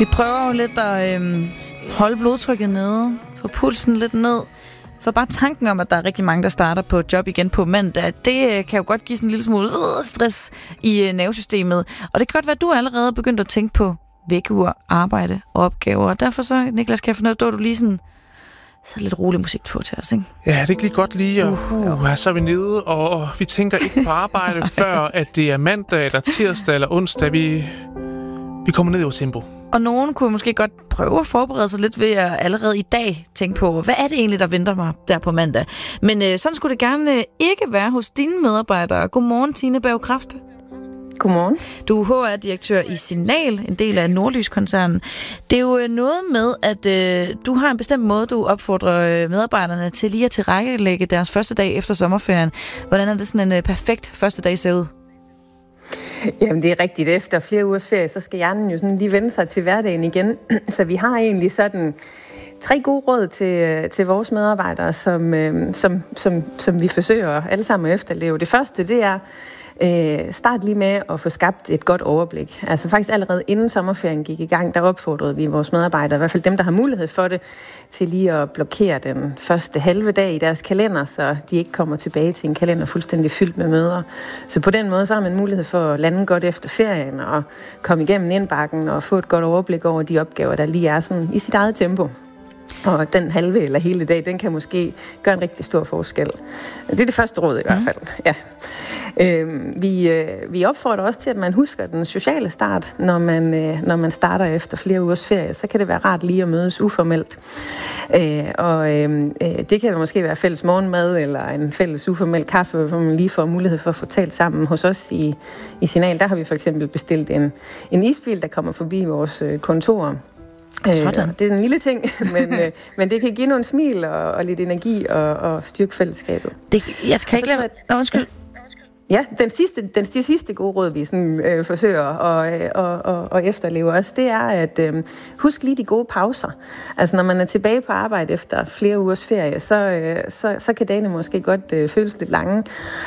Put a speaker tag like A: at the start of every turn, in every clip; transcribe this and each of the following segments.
A: Vi prøver jo lidt at holde blodtrykket nede, få pulsen lidt ned. For bare tanken om, at der er rigtig mange, der starter på job igen på mandag, det kan jo godt give sådan en lille smule stress i nervesystemet. Og det kan godt være, at du allerede er begyndt at tænke på vækkeur, arbejde og opgaver. Og derfor så, Niklas, kan jeg fornemme, at du lige sådan så lidt rolig musik på til os, ikke?
B: Ja, det er ikke lige godt lige, og så er vi nede, og vi tænker ikke på arbejde, før at det er mandag, eller tirsdag, eller onsdag. Vi kommer ned i vores tempo.
A: Og nogen kunne måske godt prøve at forberede sig lidt ved at allerede i dag tænke på, hvad er det egentlig, der venter mig der på mandag? Men sådan skulle det gerne ikke være hos dine medarbejdere. Godmorgen, Tine Berg Kraft.
C: Godmorgen.
A: Du er HR-direktør i Signal, en del af Nordlys-koncernen. Det er jo noget med, at du har en bestemt måde, du opfordrer medarbejderne til lige at tilrettelægge deres første dag efter sommerferien. Hvordan er det sådan en perfekt første dag ser ud?
C: Jamen det er rigtigt. Efter flere ugers ferie, så skal hjernen jo sådan lige vende sig til hverdagen igen. Så vi har egentlig sådan 3 gode råd til vores medarbejdere, som vi forsøger alle sammen at efterleve. Det første, det er start lige med at få skabt et godt overblik. Altså faktisk allerede inden sommerferien gik i gang, der opfordrede vi vores medarbejdere, i hvert fald dem, der har mulighed for det, til lige at blokere den første halve dag i deres kalender, så de ikke kommer tilbage til en kalender fuldstændig fyldt med møder. Så på den måde, så har man mulighed for at lande godt efter ferien og komme igennem indbakken og få et godt overblik over de opgaver, der lige er sådan i sit eget tempo. Og den halve eller hele dag, den kan måske gøre en rigtig stor forskel. Det er det første råd i hvert fald. Ja. Vi opfordrer også til, at man husker den sociale start, når man starter efter flere ugers ferie. Så kan det være rart lige at mødes uformelt. Det kan måske være fælles morgenmad eller en fælles uformel kaffe, hvor man lige får mulighed for at få talt sammen hos os i Signal. Der har vi for eksempel bestilt en isbil, der kommer forbi vores kontor. Det er en lille ting, men det kan give nogle smil og lidt energi og styrke fællesskabet.
A: Jeg kan ikke lade... Undskyld.
C: Ja, det sidste gode råd, vi sådan, forsøger at efterleve også, det er at husk lige de gode pauser. Altså når man er tilbage på arbejde efter flere ugers ferie, så kan dagene måske godt føles lidt lange.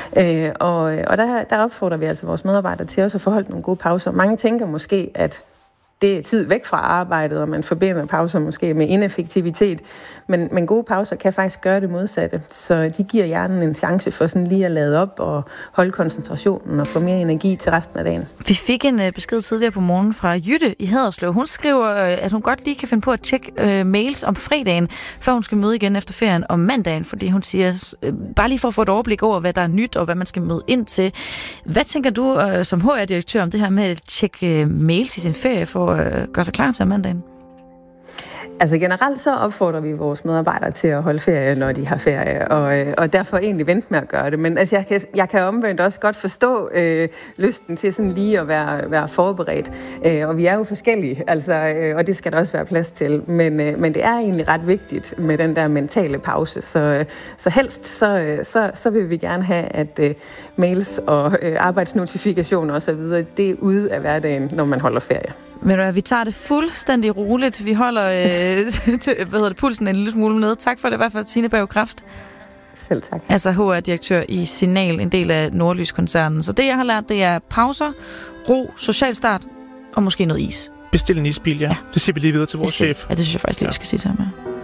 C: Og der opfordrer vi altså vores medarbejdere til også at forholde nogle gode pauser. Mange tænker måske, at det er tid væk fra arbejdet, og man forbinder pauser måske med ineffektivitet. Men gode pauser kan faktisk gøre det modsatte. Så de giver hjernen en chance for sådan lige at lade op og holde koncentrationen og få mere energi til resten af dagen.
A: Vi fik en besked tidligere på morgen fra Jytte i Haderslev. Hun skriver, at hun godt lige kan finde på at tjekke mails om fredagen, før hun skal møde igen efter ferien om mandagen, fordi hun siger, bare lige for at få et overblik over, hvad der er nyt og hvad man skal møde ind til. Hvad tænker du som HR-direktør om det her med at tjekke mails i sin ferie for at gøre sig klar til mandagen?
C: Altså generelt så opfordrer vi vores medarbejdere til at holde ferie, når de har ferie, og derfor egentlig vente med at gøre det. Men altså, jeg kan omvendt også godt forstå lysten til sådan lige at være forberedt. Og vi er jo forskellige, altså, og det skal der også være plads til. Men det er egentlig ret vigtigt med den der mentale pause. Så helst så vil vi gerne have, at mails og arbejdsnotifikationer osv., det er ude af hverdagen, når man holder ferie.
A: Men vi tager det fuldstændig roligt. Vi holder pulsen en lille smule ned. Tak for det i hvert fald, Tine Berg Kraft.
C: Selv tak.
A: Altså HR-direktør i Signal, en del af Nordlys-koncernen. Så det, jeg har lært, det er pauser, ro, social start og måske noget is.
B: Bestil en isbil, ja. Det siger vi lige videre til vores chef.
A: Ja, det synes jeg faktisk lige, vi skal sige til ham. Ja.